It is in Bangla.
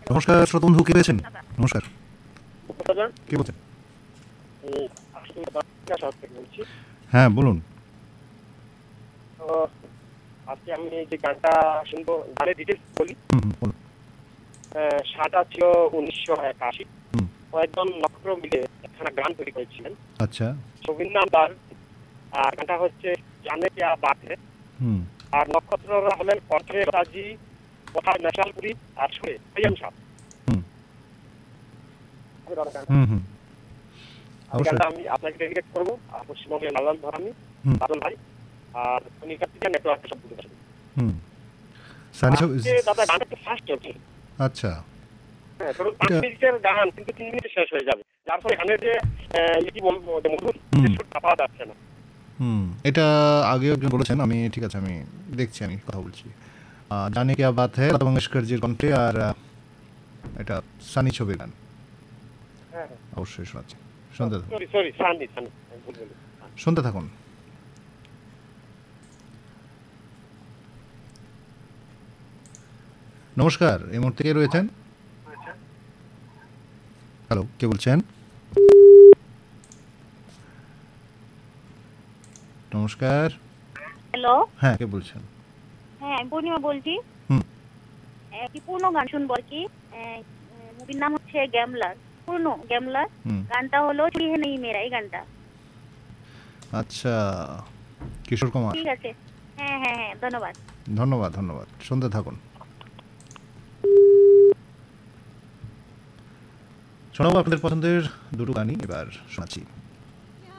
নমস্কার শ্রোতবন্ধু, কে পেয়েছেন? নমস্কার, কে বলছেন? হ্যাঁ বলুন। তো আজকে আমি যে গানটা শুনবো, গানের ডিটেলস বলি। বলুন। সালটা ছিল 1981। কয়েকজন নক্ষত্র মিলে একখানা গান তৈরি করেছিলেন। আচ্ছা। ছবির নাম তার, আর গানটা হচ্ছে জানে কিয়া বাত হ্যায়। আর নক্ষত্ররা হলেন কণ্ঠে রাজি, কথায় নেশালপুরি, আর সুরে প্রিয়াম সাহ। গানটা আমি আপনাকে ডেডিকেট করবো, আর পশ্চিমবঙ্গের লালন ধরামি, লালন ভাই, আর উনি কার্তিকের নেটওয়ার্কে সব বুঝতে পারবেন। দাদা গানটা একটু ফাস্ট চলছে। আচ্ছা। হ্যাঁ, ধরুন 5 মিনিটের গান কিন্তু 3 মিনিটে শেষ হয়ে যাবে, যার ফলে গানের যে মধুর সুরটা পাওয়া যাচ্ছে না। এটা আগে একজন বলেছেন, আমি ঠিক আছে আমি দেখছি, আমি কথা বলছি। জানে কিয়া বাত হ্যায়, লতা মঙ্গেশকরজির কণ্ঠে, আর এটা সানি ছবির গান। অবশ্যই শোনাচ্ছি, শুনতে থাকুন। সরি সানি, শুনতে থাকুন। নমস্কার, এই মুহূর্তে কে রয়েছেন? হ্যালো, কে বলছেন? নমস্কার। হ্যালো, হ্যাঁ, কে বলছেন? হ্যাঁ আমি পূর্ণিমা বলছি। কি পূর্ণ গান শুনবো আর কি। মুভির নাম হচ্ছে গ্যামলার, পূর্ণ গ্যামলার। গানটা হলো চুরি হে নেই মেরা, এই গানটা। আচ্ছা, কিশোর কুমার। ঠিক আছে, হ্যাঁ হ্যাঁ হ্যাঁ, ধন্যবাদ। ধন্যবাদ ধন্যবাদ, শুনতে থাকুন। শোনাবো আপনাদের পছন্দের দুটো গানই এবার শোনাচ্ছি।